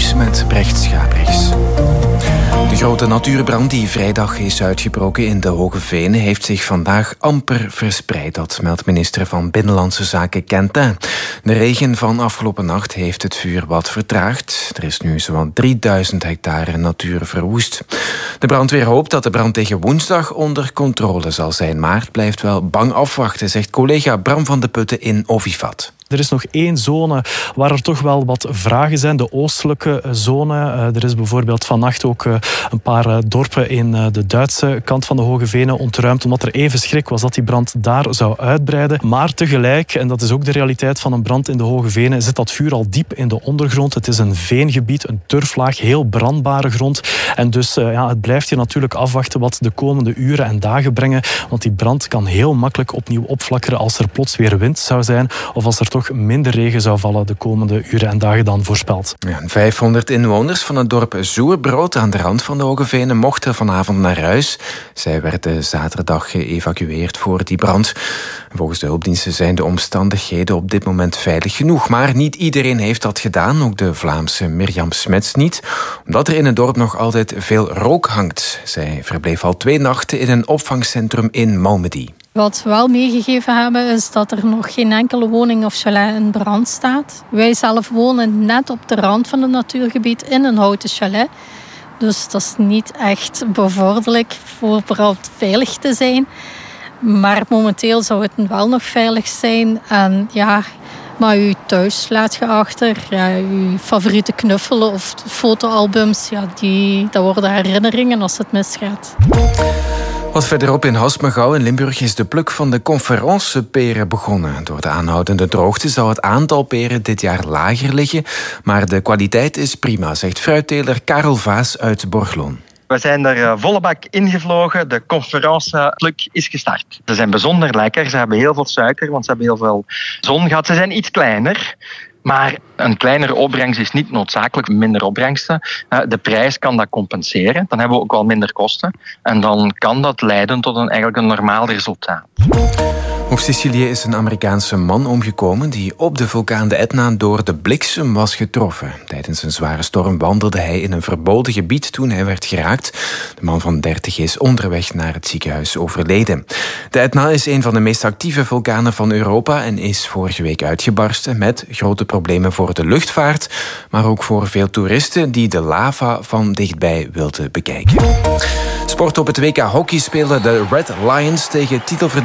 Nieuws met Brecht Schaprechts. De grote natuurbrand die vrijdag is uitgebroken in de Hoge Venen heeft zich vandaag amper verspreid. Dat meldt minister van Binnenlandse Zaken Quentin. De regen van afgelopen nacht heeft het vuur wat vertraagd. Er is nu zo'n 3000 hectare natuur verwoest. De brandweer hoopt dat de brand tegen woensdag onder controle zal zijn. Maar het blijft wel bang afwachten, zegt collega Bram van de Putten in Ovivat. Er is nog één zone waar er toch wel wat vragen zijn, de oostelijke zone. Er is bijvoorbeeld vannacht ook een paar dorpen in de Duitse kant van de Hoge Venen ontruimd, omdat er even schrik was dat die brand daar zou uitbreiden. Maar tegelijk, en dat is ook de realiteit van een brand in de Hoge Venen, zit dat vuur al diep in de ondergrond. Het is een veengebied, een turflaag, heel brandbare grond. En dus het blijft hier natuurlijk afwachten wat de komende uren en dagen brengen, want die brand kan heel makkelijk opnieuw opflakkeren als er plots weer wind zou zijn of als er toch minder regen zou vallen de komende uren en dagen dan voorspeld. 500 inwoners van het dorp Zoerbrood aan de rand van de Hoge Venen mochten vanavond naar huis. Zij werden zaterdag geëvacueerd voor die brand. Volgens de hulpdiensten zijn de omstandigheden op dit moment veilig genoeg. Maar niet iedereen heeft dat gedaan, ook de Vlaamse Mirjam Smets niet, omdat er in het dorp nog altijd veel rook hangt. Zij verbleef al 2 nachten in een opvangcentrum in Malmedy. Wat we wel meegegeven hebben is dat er nog geen enkele woning of chalet in brand staat. Wij zelf wonen net op de rand van het natuurgebied in een houten chalet. Dus dat is niet echt bevorderlijk voor brandveilig te zijn. Maar momenteel zou het wel nog veilig zijn. En ja, maar uw thuis laat je achter. Ja, uw favoriete knuffelen of fotoalbums, ja, dat worden herinneringen als het misgaat. Wat verderop in Hasmegouw in Limburg is de pluk van de conferenceperen begonnen. Door de aanhoudende droogte zou het aantal peren dit jaar lager liggen, maar de kwaliteit is prima, zegt fruitteler Karel Vaas uit Borgloon. We zijn er volle bak ingevlogen. De conferencepluk is gestart. Ze zijn bijzonder lekker. Ze hebben heel veel suiker, want ze hebben heel veel zon gehad. Ze zijn iets kleiner. Maar een kleinere opbrengst is niet noodzakelijk minder opbrengsten. De prijs kan dat compenseren. Dan hebben we ook wel minder kosten. En dan kan dat leiden tot eigenlijk een normaal resultaat. Op Sicilië is een Amerikaanse man omgekomen die op de vulkaan de Etna door de bliksem was getroffen. Tijdens een zware storm wandelde hij in een verboden gebied toen hij werd geraakt. De man van 30 is onderweg naar het ziekenhuis overleden. De Etna is een van de meest actieve vulkanen van Europa en is vorige week uitgebarsten met grote problemen voor de luchtvaart, maar ook voor veel toeristen die de lava van dichtbij wilden bekijken. Sport op het WK hockey spelen de Red Lions tegen titelverdediger